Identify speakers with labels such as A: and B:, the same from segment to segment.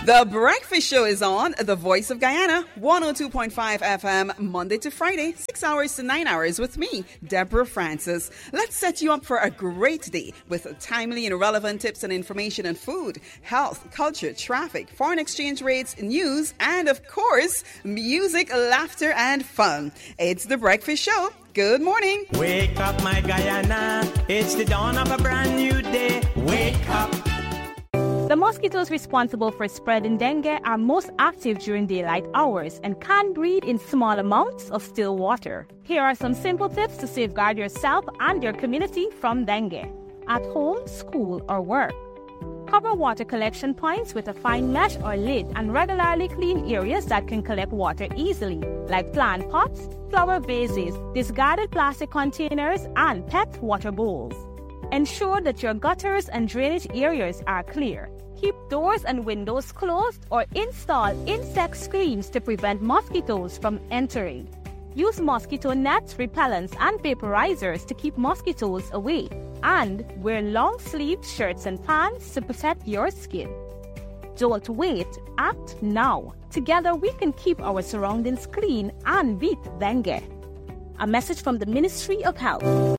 A: The Breakfast Show is on The Voice of Guyana, 102.5 FM, Monday to Friday, 6 hours to 9 hours with me, Deborah Francis. Let's set you up for a great day with timely and relevant tips and information on food, health, culture, traffic, foreign exchange rates, news, and of course, music, laughter, and fun. It's The Breakfast Show. Good morning.
B: Wake up, my Guyana. It's the dawn of a brand new day. Wake up.
C: The mosquitoes responsible for spreading dengue are most active during daylight hours and can breed in small amounts of still water. Here are some simple tips to safeguard yourself and your community from dengue. At home, school, or work. Cover water collection points with a fine mesh or lid and regularly clean areas that can collect water easily, like plant pots, flower vases, discarded plastic containers, and pet water bowls. Ensure that your gutters and drainage areas are clear. Keep doors and windows closed or install insect screens to prevent mosquitoes from entering. Use mosquito nets, repellents, and vaporizers to keep mosquitoes away. And wear long-sleeved shirts and pants to protect your skin. Don't wait, act now. Together we can keep our surroundings clean and beat dengue. A message from the Ministry of Health.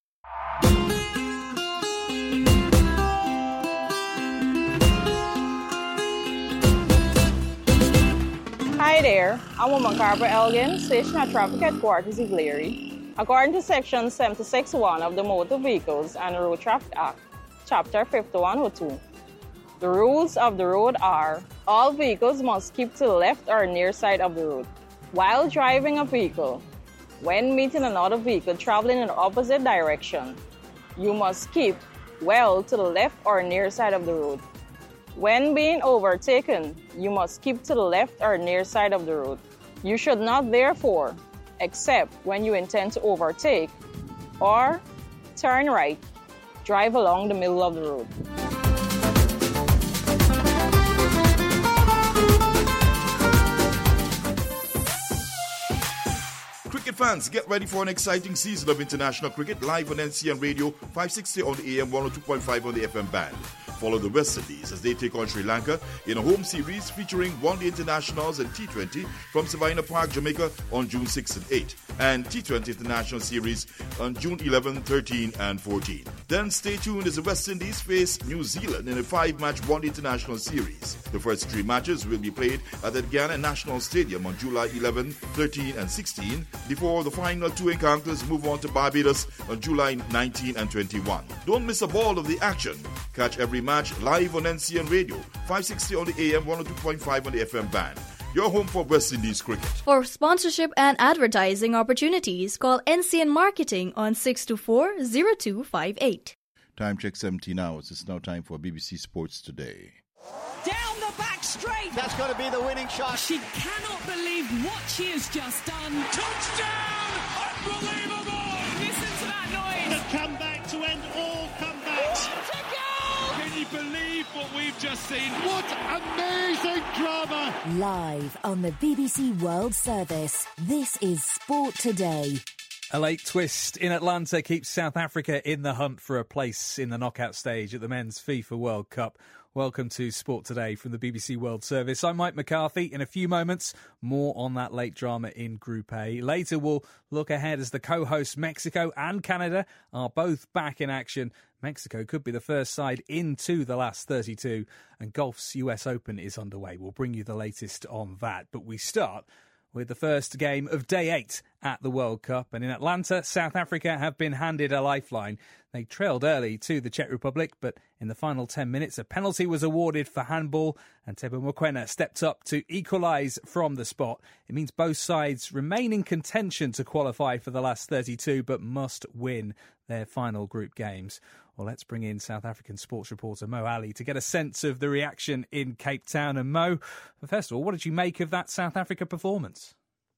D: Hi there, I'm Woman Carver Elgin, Station at Traffic Headquarters in Leary. According to Section 76(1) of the Motor Vehicles and Road Traffic Act, Chapter 5102, the rules of the road are: all vehicles must keep to the left or near side of the road. While driving a vehicle, when meeting another vehicle traveling in the opposite direction, you must keep well to the left or near side of the road. When being overtaken, you must keep to the left or near side of the road. You should not, therefore, except when you intend to overtake or turn right, drive along the middle of the road.
E: Cricket fans, get ready for an exciting season of international cricket live on NCN Radio, 560 on the AM, 102.5 on the FM band. Follow the West Indies as they take on Sri Lanka in a home series featuring one-day internationals and T20 from Savannah Park, Jamaica on June 6 and 8, and T20 International Series on June 11, 13, and 14. Then stay tuned as the West Indies face New Zealand in a 5-match one-day international series. The first 3 matches will be played at the Guyana National Stadium on July 11, 13, and 16, before the final 2 encounters move on to Barbados on July 19 and 21. Don't miss a ball of the action. Catch every match live on NCN Radio, 560 on the AM, 102.5 on the FM band. Your home for West Indies cricket.
F: For sponsorship and advertising opportunities, call NCN Marketing on 624-0258.
G: Time check 17 hours. It's now time for BBC Sports Today.
H: Down the back straight.
I: That's got to be the winning shot.
H: She cannot believe what she has just done. Touchdown! Unbelievable! Listen to that noise.
J: The comeback to end all comebacks.
H: What a goal!
J: Can you believe what we've just seen? What amazing drama!
K: Live on the BBC World Service, this is Sport Today.
L: A late twist in Atlanta keeps South Africa in the hunt for a place in the knockout stage at the Men's FIFA World Cup. Welcome to Sport Today from the BBC World Service. I'm Mike McCarthy. In a few moments, more on that late drama in Group A. Later, we'll look ahead as the co-hosts Mexico and Canada are both back in action. Mexico could be the first side into the last 32, and golf's US Open is underway. We'll bring you the latest on that, but we start with the first game of Day 8 at the World Cup. And in Atlanta, South Africa have been handed a lifeline. They trailed early to the Czech Republic, but in the final 10 minutes, a penalty was awarded for handball, and Teboho Mokoena stepped up to equalise from the spot. It means both sides remain in contention to qualify for the last 32, but must win their final group games. Well, let's bring in South African sports reporter Mo Ali to get a sense of the reaction in Cape Town. And Mo, first of all, what did you make of that South Africa performance?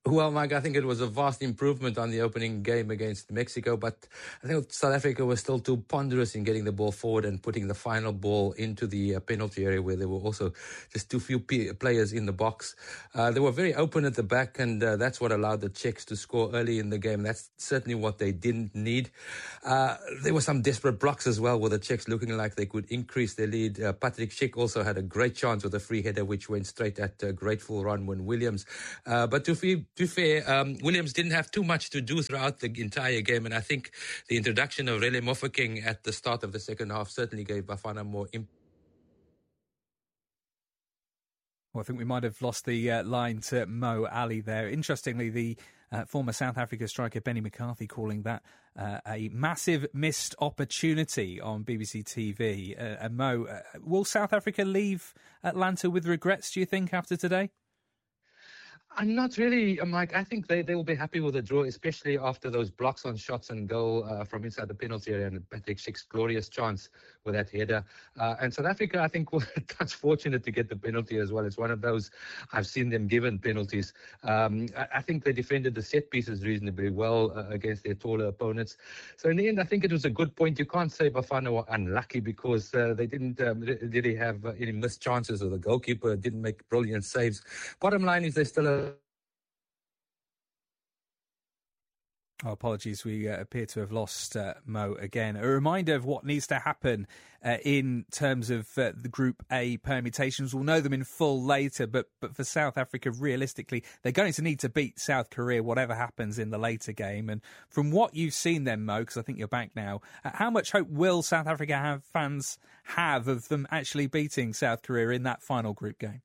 I: Well, Mike, I think it was a vast improvement on the opening game against Mexico, but I think South Africa was still too ponderous in getting the ball forward and putting the final ball into the penalty area, where there were also just too few players in the box. They were very open at the back, and that's what allowed the Czechs to score early in the game. That's certainly what they didn't need. There were some desperate blocks as well, with the Czechs looking like they could increase their lead. Patrick Schick also had a great chance with a free header, which went straight at grateful Ronwen Williams. But to be fair, Williams didn't have too much to do throughout the entire game, and I think the introduction of Rele Mofokeng at the start of the second half certainly gave Bafana more impact.
L: Well, I think we might have lost the line to Mo Ali there. Interestingly, the former South Africa striker Benny McCarthy calling that a massive missed opportunity on BBC TV. And Mo, will South Africa leave Atlanta with regrets, do you think, after today?
I: I'm not really, Mike. I think they will be happy with the draw, especially after those blocks on shots and goal from inside the penalty area and Patrick Schick's glorious chance with that header. And South Africa, I think, were touch fortunate to get the penalty as well. It's one of those I've seen them given penalties. I think they defended the set pieces reasonably well against their taller opponents. So in the end, I think it was a good point. You can't say Bafana were unlucky because they didn't really have any missed chances, or the goalkeeper didn't make brilliant saves. Bottom line is they still
L: Oh, apologies, we appear to have lost Mo again. A reminder of what needs to happen in terms of the Group A permutations. We'll know them in full later, but for South Africa, realistically, they're going to need to beat South Korea, whatever happens in the later game. And from what you've seen then, Mo, because I think you're back now, how much hope will South Africa fans have of them actually beating South Korea in that final group game?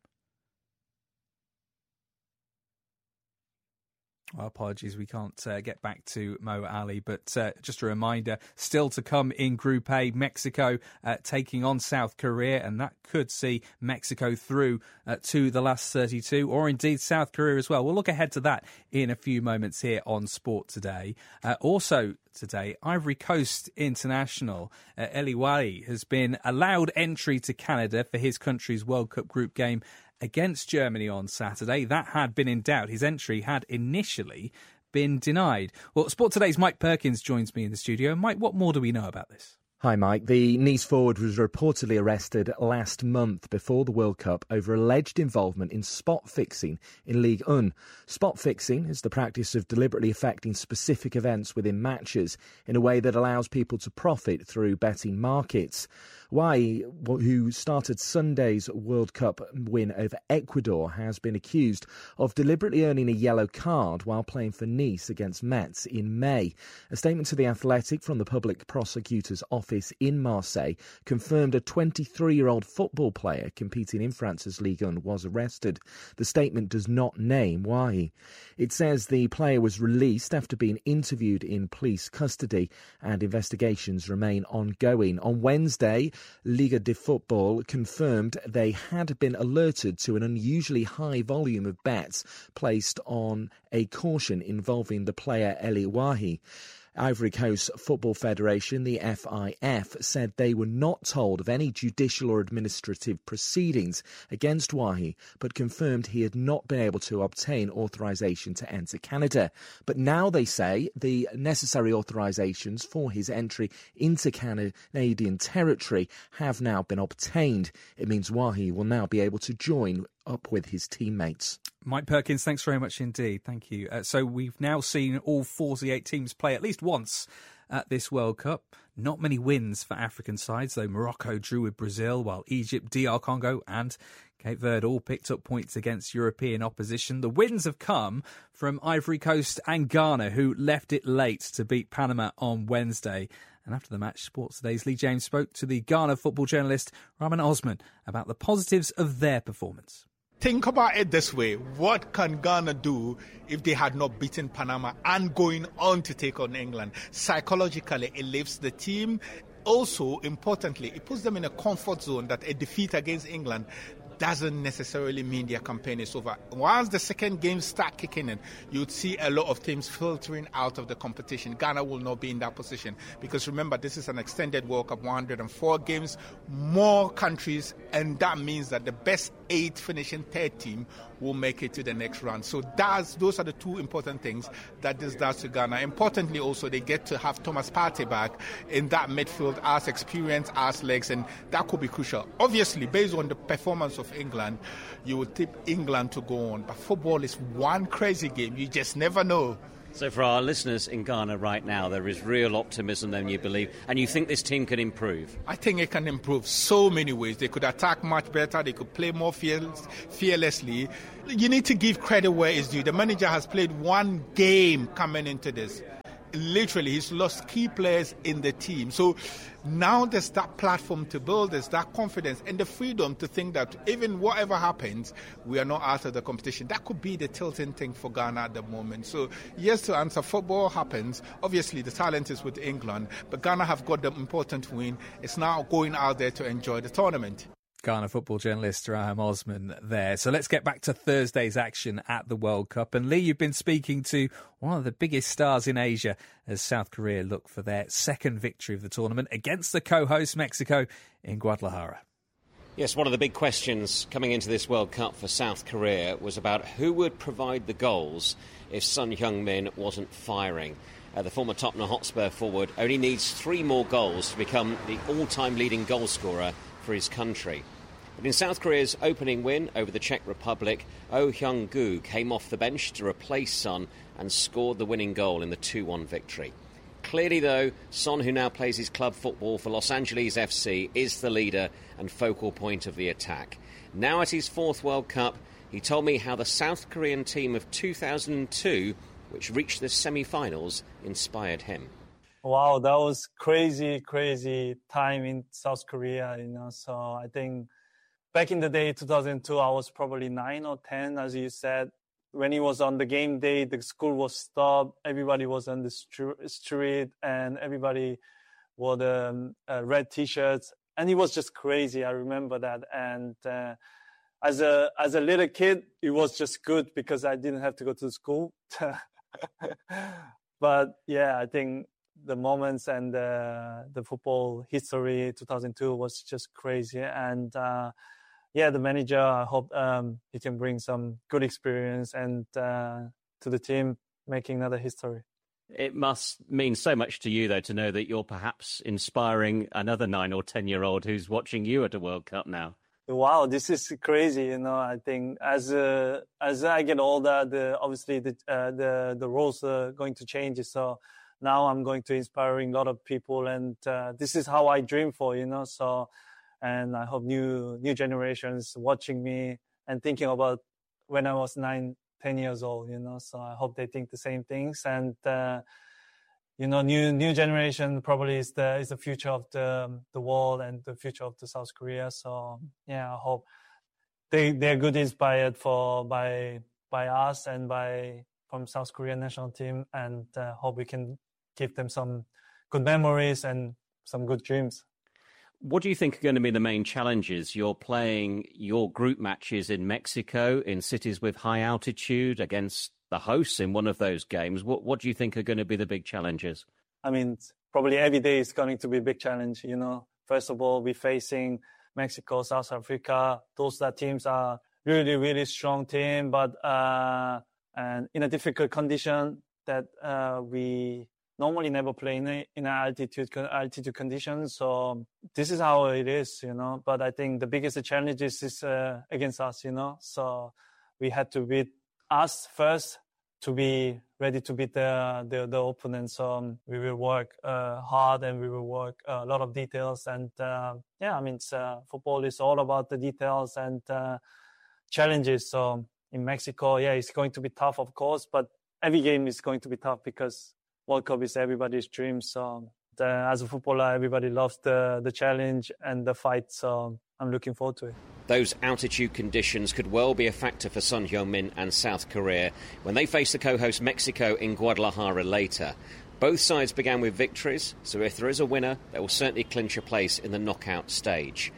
L: Well, apologies, we can't get back to Mo Ali, but just a reminder, still to come in Group A, Mexico taking on South Korea, and that could see Mexico through to the last 32, or indeed South Korea as well. We'll look ahead to that in a few moments here on Sport Today. Also today, Ivory Coast international Eli Wahi has been allowed entry to Canada for his country's World Cup group game against Germany on Saturday. That had been in doubt. His entry had initially been denied. Well, Sport Today's Mike Perkins joins me in the studio. Mike, what more do we know about this?
M: Hi, Mike. The Nice forward was reportedly arrested last month before the World Cup over alleged involvement in spot fixing in Ligue 1. Spot fixing is the practice of deliberately affecting specific events within matches in a way that allows people to profit through betting markets. Wahi, who started Sunday's World Cup win over Ecuador, has been accused of deliberately earning a yellow card while playing for Nice against Metz in May. A statement to The Athletic from the public prosecutor's office in Marseille confirmed a 23-year-old football player competing in France's Ligue 1 was arrested. The statement does not name Wahi. It says the player was released after being interviewed in police custody and investigations remain ongoing. On Wednesday, Liga de Football confirmed they had been alerted to an unusually high volume of bets placed on a caution involving the player Eli Wahi. Ivory Coast Football Federation, the FIF, said they were not told of any judicial or administrative proceedings against Wahi, but confirmed he had not been able to obtain authorisation to enter Canada. But now they say the necessary authorisations for his entry into Canadian territory have now been obtained. It means Wahi will now be able to join up with his teammates.
L: Mike Perkins, thanks very much indeed. Thank you. So we've now seen all 48 teams play at least once at this World Cup. Not many wins for African sides, though Morocco drew with Brazil, while Egypt, DR Congo and Cape Verde all picked up points against European opposition. The wins have come from Ivory Coast and Ghana, who left it late to beat Panama on Wednesday. And after the match, Sports Today's Lee James spoke to the Ghana football journalist Rahman Osman about the positives of their performance.
N: Think about it this way. What can Ghana do if they had not beaten Panama and going on to take on England? Psychologically, it lifts the team. Also, importantly, it puts them in a comfort zone that a defeat against England doesn't necessarily mean their campaign is over. Once the second game start kicking in, you'd see a lot of teams filtering out of the competition. Ghana will not be in that position because remember, this is an extended World Cup, 104 games, more countries, and that means that the best 8 finishing third team will make it to the next round. So those are the two important things that this does to Ghana. Importantly also, they get to have Thomas Partey back in that midfield as experience, as legs, and that could be crucial. Obviously, based on the performance of England, you would tip England to go on. But football is one crazy game. You just never know.
O: So for our listeners in Ghana right now, there is real optimism then, you believe, and you think this team can improve?
N: I think it can improve so many ways. They could attack much better. They could play more fearlessly. You need to give credit where it's due. The manager has played one game coming into this. Literally, he's lost key players in the team. So now there's that platform to build, there's that confidence and the freedom to think that even whatever happens, we are not out of the competition. That could be the tilting thing for Ghana at the moment. So yes, to answer, football happens. Obviously, the talent is with England, but Ghana have got the important win. It's now going out there to enjoy the tournament.
L: Ghana football journalist Raham Osman there. So let's get back to Thursday's action at the World Cup. And Lee, you've been speaking to one of the biggest stars in Asia as South Korea look for their second victory of the tournament against the co-host Mexico in Guadalajara.
O: Yes, one of the big questions coming into this World Cup for South Korea was about who would provide the goals if Son Heung-min wasn't firing. The former Tottenham Hotspur forward only needs 3 more goals to become the all-time leading goal scorer for his country. But in South Korea's opening win over the Czech Republic, Oh Hyung-gu came off the bench to replace Son and scored the winning goal in the 2-1 victory. Clearly, though, Son, who now plays his club football for Los Angeles FC, is the leader and focal point of the attack. Now at his 4th World Cup, he told me how the South Korean team of 2002, which reached the semi-finals, inspired him.
P: Wow, that was crazy time in South Korea, So I think back in the day, 2002, I was probably 9 or 10, as you said. When it was on the game day, the school was stopped. Everybody was on the street, and everybody wore the red T-shirts, and it was just crazy. I remember that, and as a little kid, it was just good because I didn't have to go to school. But yeah, I think the moments and the football history 2002 was just crazy. And the manager, I hope he can bring some good experience and to the team, making another history.
O: It must mean so much to you, though, to know that you're perhaps inspiring another 9 or 10-year-old who's watching you at a World Cup now.
P: Wow, this is crazy. I think as I get older, obviously the roles are going to change. So now I'm going to inspiring a lot of people, and this is how I dream for, So, and I hope new generations watching me and thinking about when I was 9, 10 years old, So I hope they think the same things, and new generation probably is the future of the world and the future of the South Korea. So yeah, I hope they're good inspired by us and from South Korean national team, and hope we can give them some good memories and some good dreams.
O: What do you think are going to be the main challenges? You're playing your group matches in Mexico, in cities with high altitude, against the hosts in one of those games. What do you think are going to be the big challenges?
P: I mean, probably every day is going to be a big challenge, First of all, we're facing Mexico, South Africa. Those teams are really, really strong team, but and in a difficult condition that we normally never play in altitude conditions. So this is how it is, But I think the biggest challenge is against us, So we had to beat us first to be ready to beat the opponent. So we will work hard, and we will work a lot of details. And football is all about the details and challenges. So in Mexico, it's going to be tough, of course, but every game is going to be tough because World Cup is everybody's dream. So as a footballer, everybody loves the challenge and the fight. So I'm looking forward to it.
O: Those altitude conditions could well be a factor for Son Heung-min and South Korea when they face the co-host Mexico in Guadalajara later. Both sides began with victories, so if there is a winner, they will certainly clinch a place in the knockout stage.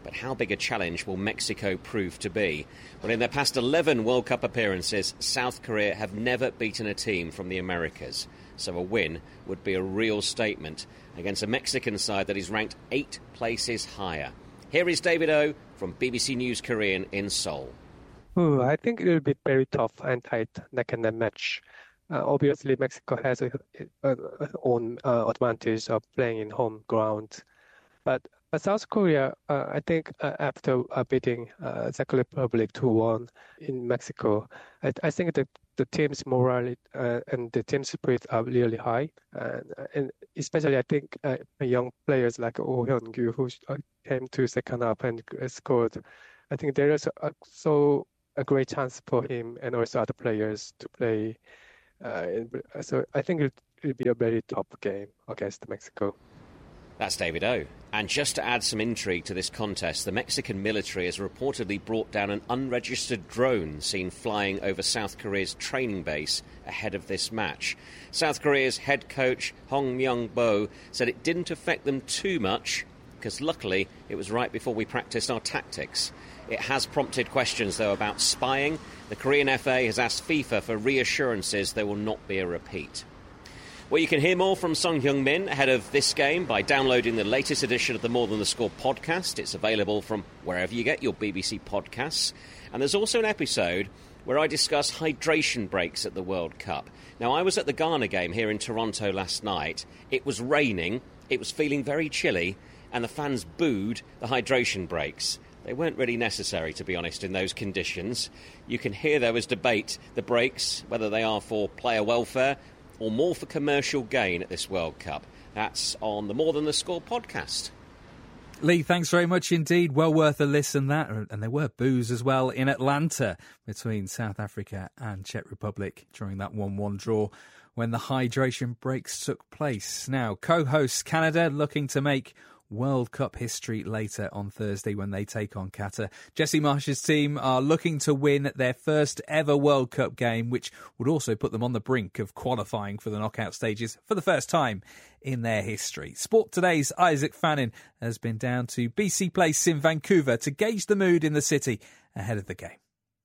O: But how big a challenge will Mexico prove to be? Well, in their past 11 World Cup appearances, South Korea have never beaten a team from the Americas. So a win would be a real statement against a Mexican side that is ranked 8 places higher. Here is David O from BBC News Korean in Seoul.
Q: I think it will be very tough and tight neck-and-neck match. Obviously, Mexico has its own advantage of playing in home ground. But South Korea, I think after beating Czech Republic 2-1 in Mexico, I think that the team's morale and the team spirit are really high. And especially, I think young players like Oh Hyun-gyu, who came to second half and scored. I think there is a great chance for him and also other players to play. So I think it will be a very tough game against Mexico.
O: That's David O. And just to add some intrigue to this contest, the Mexican military has reportedly brought down an unregistered drone seen flying over South Korea's training base ahead of this match. South Korea's head coach Hong Myung-bo said it didn't affect them too much because luckily it was right before we practiced our tactics. It has prompted questions, though, about spying. The Korean FA has asked FIFA for reassurances there will not be a repeat. Well, you can hear more from Son Heung-min ahead of this game by downloading the latest edition of the More Than the Score podcast. It's available from wherever you get your BBC podcasts. And there's also an episode where I discuss hydration breaks at the World Cup. Now, I was at the Ghana game here in Toronto last night. It was raining, it was feeling very chilly, and the fans booed the hydration breaks. They weren't really necessary, to be honest, in those conditions. You can hear there was debate, the breaks, whether they are for player welfare or more for commercial gain at this World Cup. That's on the More Than the Score podcast.
L: Lee, thanks very much indeed. Well worth a listen, that. And there were boos as well in Atlanta between South Africa and Czech Republic during that 1-1 draw when the hydration breaks took place. Now, co-hosts Canada looking to make World Cup history later on Thursday when they take on Qatar. Jesse Marsh's team are looking to win their first ever World Cup game, which would also put them on the brink of qualifying for the knockout stages for the first time in their history. Sport Today's Isaac Fannin has been down to BC Place in Vancouver to gauge the mood in the city ahead of the game.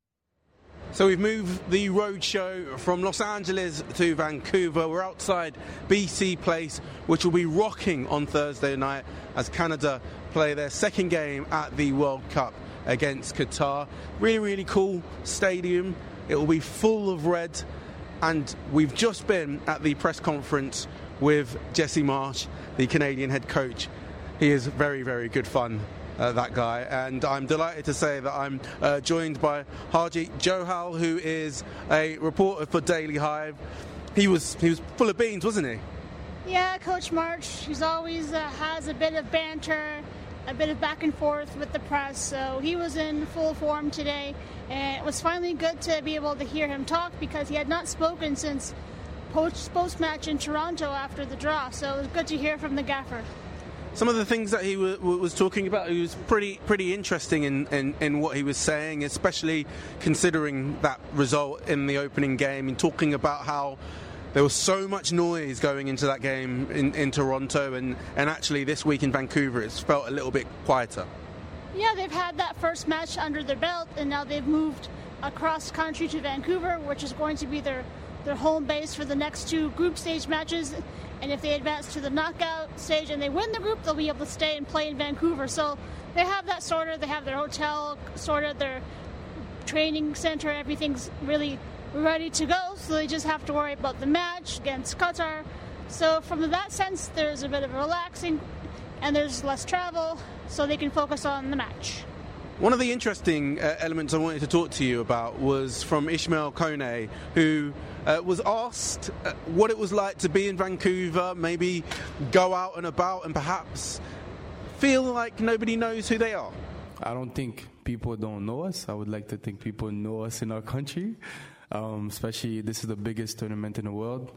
R: So we've moved the roadshow from Los Angeles to Vancouver. We're outside BC Place, which will be rocking on Thursday night as Canada play their second game at the World Cup against Qatar. Really, really cool stadium. It will be full of red. And we've just been at the press conference with Jesse Marsh, the Canadian head coach. He is very, very good fun. That guy, and I'm delighted to say that I'm joined by Harjeet Johal, who is a reporter for Daily Hive. He was full of beans, wasn't he?
S: Yeah, Coach Marsh. He's always has a bit of banter, a bit of back and forth with the press. So he was in full form today, and it was finally good to be able to hear him talk because he had not spoken since post-match in Toronto after the draw. So it was good to hear from the gaffer.
R: Some of the things that he was talking about, he was pretty interesting in what he was saying, especially considering that result in the opening game, and talking about how there was so much noise going into that game in Toronto, and actually this week in Vancouver it's felt a little bit quieter.
S: Yeah, they've had that first match under their belt, and now they've moved across country to Vancouver, which is going to be their home base for the next 2 group stage matches. And if they advance to the knockout stage and they win the group, they'll be able to stay and play in Vancouver. So they have that sorted. They have their hotel sorted, their training center. Everything's really ready to go. So they just have to worry about the match against Qatar. So from that sense, there's a bit of relaxing and there's less travel so they can focus on the match.
R: One of the interesting elements I wanted to talk to you about was from Ismail Kone, who was asked what it was like to be in Vancouver, maybe go out and about and perhaps feel like nobody knows who they are.
T: I don't think people don't know us. I would like to think people know us in our country, especially this is the biggest tournament in the world.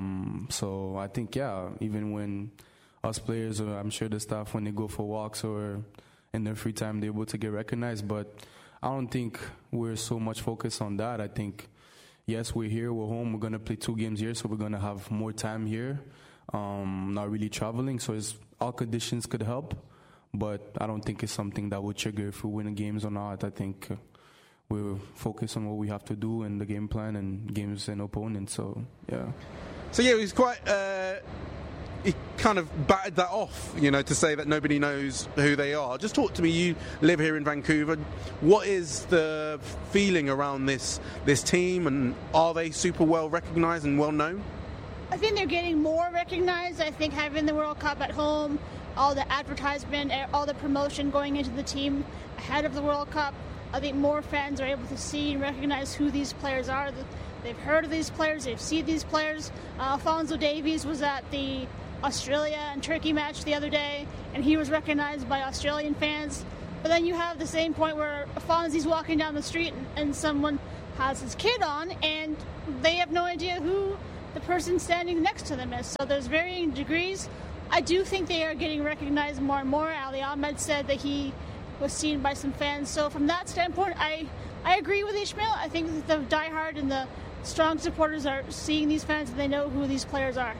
T: So I think, even when us players, or I'm sure the staff, when they go for walks or in their free time, they're able to get recognized. But I don't think we're so much focused on that. I think, yes, we're here, we're home, we're going to play 2 games here, so we're going to have more time here, not really traveling. So all conditions could help. But I don't think it's something that would trigger if we win the games or not. I think we're focused on what we have to do and the game plan and games and opponents. So, yeah.
R: So, yeah, it was quite... he kind of batted that off, to say that nobody knows who they are. Just talk to me. You live here in Vancouver. What is the feeling around this team, and are they super well recognised and well known?
S: I think they're getting more recognized. I think having the World Cup at home, all the advertisement, all the promotion going into the team ahead of the World Cup, I think more fans are able to see and recognize who these players are. They've heard of these players, they've seen these players. Alphonso Davies was at the Australia and Turkey match the other day, and he was recognized by Australian fans. But then you have the same point where Fonzie's walking down the street and someone has his kid on, and they have no idea who the person standing next to them is. So there's varying degrees. I do think they are getting recognized more and more. Ali Ahmed said that he was seen by some fans. So from that standpoint, I agree with Ishmael. I think that the diehard and the strong supporters are seeing these fans and they know who these players are.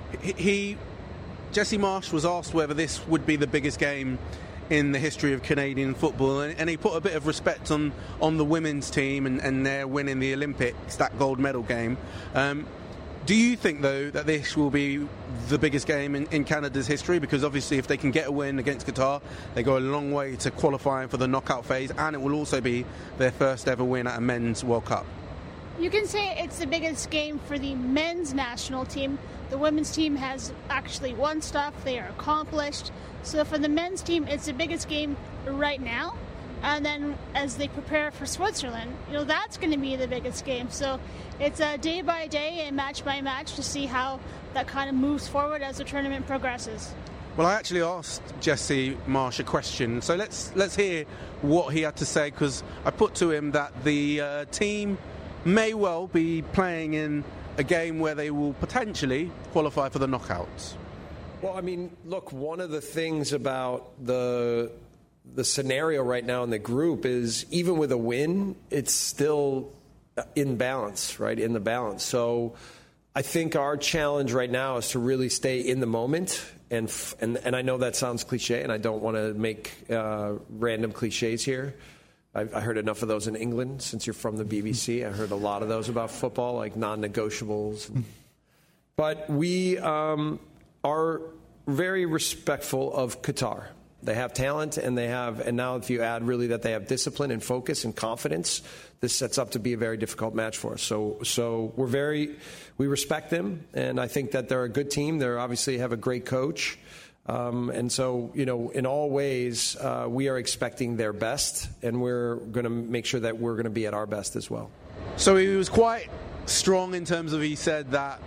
R: Jesse Marsch was asked whether this would be the biggest game in the history of Canadian football, and he put a bit of respect on the women's team and their win in the Olympics, that gold medal game. Do you think, though, that this will be the biggest game in Canada's history? Because obviously if they can get a win against Qatar, they go a long way to qualifying for the knockout phase, and it will also be their first ever win at a men's World Cup.
S: You can say it's the biggest game for the men's national team. The women's team has actually won stuff. They are accomplished. So for the men's team, it's the biggest game right now. And then as they prepare for Switzerland, that's going to be the biggest game. So it's a day by day and match by match to see how that kind of moves forward as the tournament progresses.
R: Well, I actually asked Jesse Marsch a question. So let's hear what he had to say, because I put to him that the team may well be playing in a game where they will potentially qualify for the knockouts.
U: Well, I mean, look, one of the things about the scenario right now in the group is even with a win, it's still in balance, right? In the balance. So I think our challenge right now is to really stay in the moment. And I know that sounds cliche, and I don't want to make random cliches here. I heard enough of those in England since you're from the BBC. I heard a lot of those about football, like non-negotiables. But we are very respectful of Qatar. They have talent, and now if you add really that they have discipline and focus and confidence, this sets up to be a very difficult match for us. So we respect them, and I think that they're a good team. They obviously have a great coach. And so, in all ways, we are expecting their best, and we're going to make sure that we're going to be at our best as well.
R: So he was quite strong in terms of, he said that,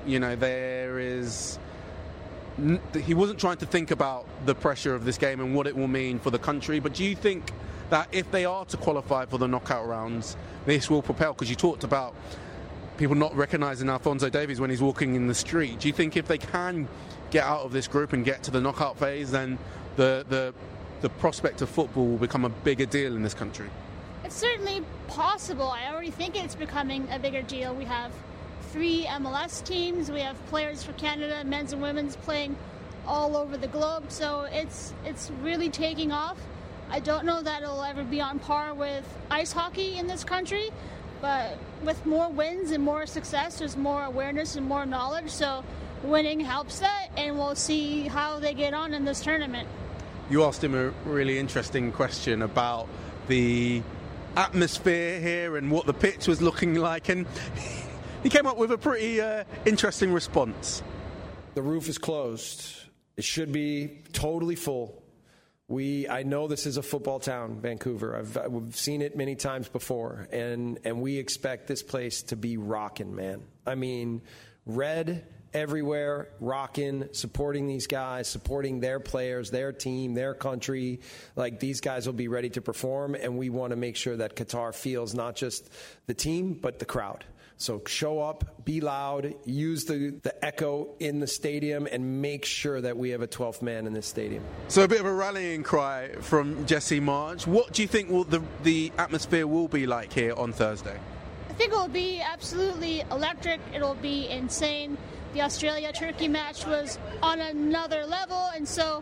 R: he wasn't trying to think about the pressure of this game and what it will mean for the country. But do you think that if they are to qualify for the knockout rounds, this will propel? Because you talked about people not recognising Alphonso Davies when he's walking in the street. Do you think if they can get out of this group and get to the knockout phase, then the prospect of football will become a bigger deal in this country?
S: It's certainly possible. I already think it's becoming a bigger deal. We have 3 MLS teams. We have players for Canada, men's and women's, playing all over the globe. So it's really taking off. I don't know that it'll ever be on par with ice hockey in this country, but with more wins and more success, there's more awareness and more knowledge. So winning helps that, and we'll see how they get on in this tournament.
R: You asked him a really interesting question about the atmosphere here and what the pitch was looking like, and he came up with a pretty interesting response.
U: The roof is closed. It should be totally full. I know this is a football town, Vancouver. I've seen it many times before, and we expect this place to be rocking, man. I mean, red everywhere, rocking, supporting these guys, supporting their players, their team, their country. Like, these guys will be ready to perform, and we want to make sure that Qatar feels not just the team, but the crowd. So show up, be loud, use the echo in the stadium, and make sure that we have a 12th man in this stadium.
R: So a bit of a rallying cry from Jesse Marsch. What do you think the atmosphere will be like here on Thursday?
S: I think it will be absolutely electric. It will be insane. The Australia-Turkey match was on another level, and so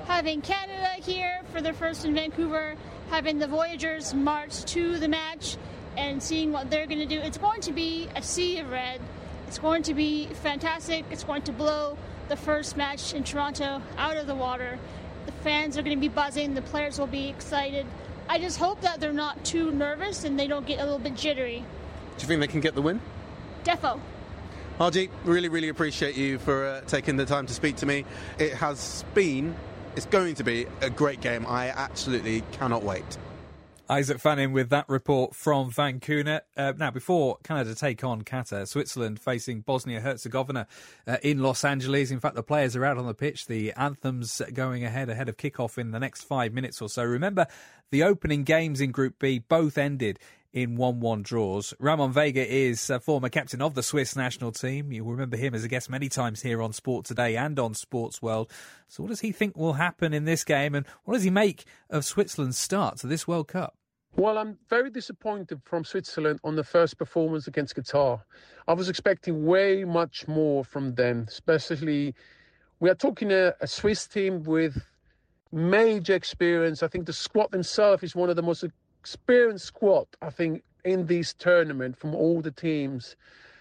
S: having Canada here for their first in Vancouver, having the Voyagers march to the match and seeing what they're going to do. It's going to be a sea of red. It's going to be fantastic. It's going to blow the first match in Toronto out of the water. The fans are going to be buzzing. The players will be excited. I just hope that they're not too nervous and they don't get a little bit jittery.
R: Do you think they can get the win?
S: Defo.
R: RG, really appreciate you for taking the time to speak to me. It's going to be a great game. I absolutely cannot wait.
L: Isaac Fannin with that report from Vancouver. Now, before Canada take on Qatar, Switzerland facing Bosnia-Herzegovina in Los Angeles. In fact, the players are out on the pitch. The anthem's going ahead of kickoff in the next 5 minutes or so. Remember, the opening games in Group B both ended in 1-1 draws. Ramon Vega is a former captain of the Swiss national team. You'll remember him as a guest many times here on Sport Today and on Sports World. So what does he think will happen in this game, and what does he make of Switzerland's start to this World Cup?
A: Well, I'm very disappointed from Switzerland on the first performance against Qatar. I was expecting way much more from them, especially we are talking a Swiss team with major experience. I think the squad themselves is one of the most experienced squad, I think, in this tournament from all the teams.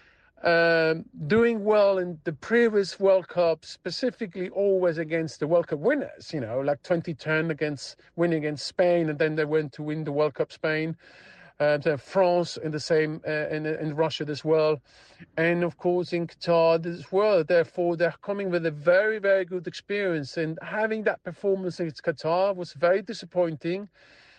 A: Doing well in the previous World Cup, specifically always against the World Cup winners, like 2010 winning against Spain, and then they went to win the World Cup Spain. France in the same, in Russia as well. And of course in Qatar as well. Therefore, they're coming with a very, very good experience. And having that performance against Qatar was very disappointing.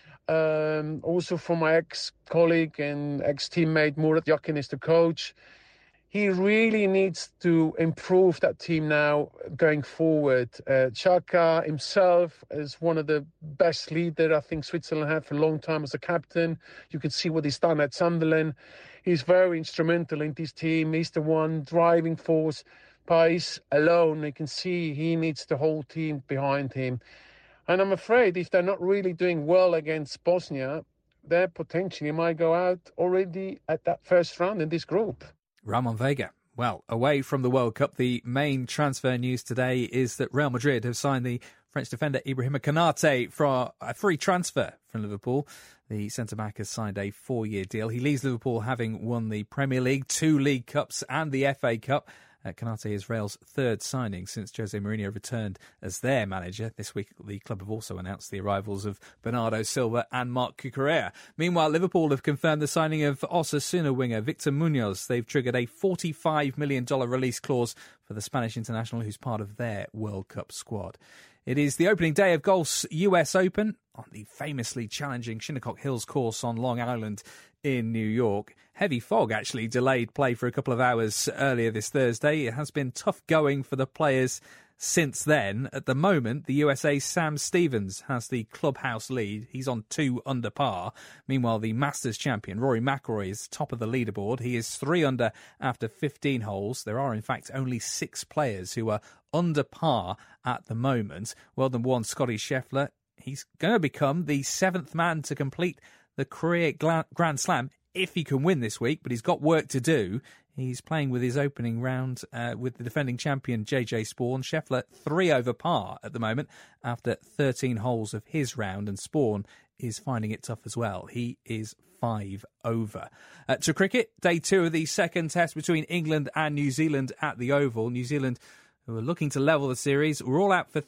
A: Also from my ex-colleague and ex-teammate Murat Yakin is the coach. He really needs to improve that team now going forward. Xhaka himself is one of the best leaders I think Switzerland had for a long time as a captain. You can see what he's done at Sunderland. He's very instrumental in this team. He's the one driving force. Pace alone, you can see he needs the whole team behind him. And I'm afraid if they're not really doing well against Bosnia, they potentially might go out already at that first round in this group.
L: Ramon Vega. Well, away from the World Cup, the main transfer news today is that Real Madrid have signed the French defender Ibrahima Konate for a free transfer from Liverpool. The centre-back has signed a 4-year deal. He leaves Liverpool having won the Premier League, 2 League Cups and the FA Cup. Konate is Real's third signing since Jose Mourinho returned as their manager. This week, the club have also announced the arrivals of Bernardo Silva and Marc Cucurella. Meanwhile, Liverpool have confirmed the signing of Osasuna winger Victor Munoz. They've triggered a $45 million release clause for the Spanish international, who's part of their World Cup squad. It is the opening day of golf's US Open on the famously challenging Shinnecock Hills course on Long Island in New York. Heavy fog actually delayed play for a couple of hours earlier this Thursday. It has been tough going for the players since then. At the moment, the USA's Sam Stevens has the clubhouse lead. He's on 2 under par. Meanwhile, the Masters champion, Rory McIlroy, is top of the leaderboard. He is 3 under after 15 holes. There are, in fact, only 6 players who are under par at the moment. World number 1, Scotty Scheffler. He's going to become the 7th man to complete the career Grand Slam if he can win this week, but he's got work to do. He's playing with his opening round with the defending champion JJ Spawn. Scheffler 3 over par at the moment after 13 holes of his round, and Spawn is finding it tough as well. He is 5 over. To cricket, day 2 of the second test between England and New Zealand at the Oval. New Zealand, who are looking to level the series, were all out for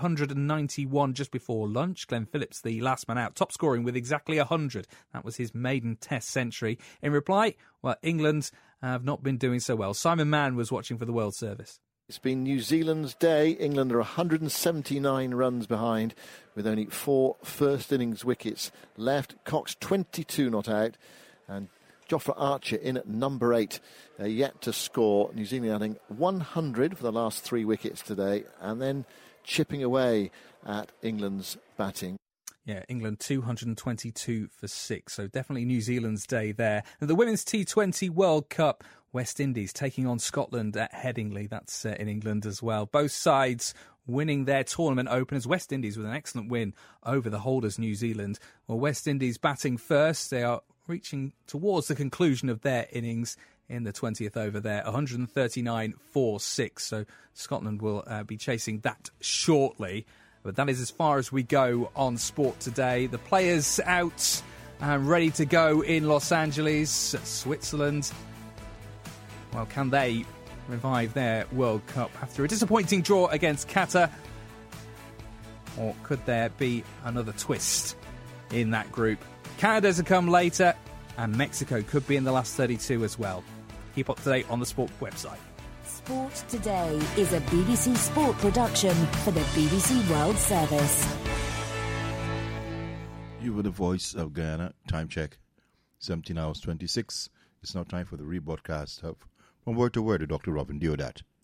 L: 391 just before lunch. Glenn Phillips, the last man out, top scoring with exactly 100. That was his maiden test century. In reply, well, England have not been doing so well. Simon Mann was watching for the World Service.
V: It's been New Zealand's day. England are 179 runs behind with only 4 first innings wickets left. Cox 22 not out, and Jofra Archer in at number 8, yet to score. New Zealand adding 100 for the last 3 wickets today, and then chipping away at England's batting.
L: Yeah, England 222 for 6, so definitely New Zealand's day there. And the Women's T20 World Cup, West Indies taking on Scotland at Headingley. That's in England as well. Both sides winning their tournament openers. West Indies with an excellent win over the holders, New Zealand. Well, West Indies batting first. They are reaching towards the conclusion of their innings in the 20th over there, 139 for 6. So Scotland will be chasing that shortly. But that is as far as we go on sport today. The players out and ready to go in Los Angeles, Switzerland. Well, can they revive their World Cup after a disappointing draw against Qatar? Or could there be another twist in that group? Canada's to come later, and Mexico could be in the last 32 as well. Keep up to date on the Sport website.
K: Sport Today is a BBC Sport production for the BBC World Service.
G: You were the voice of Guyana. Time check, 17 hours 26. It's now time for the rebroadcast of From Word to Word with Dr. Robin Deodat.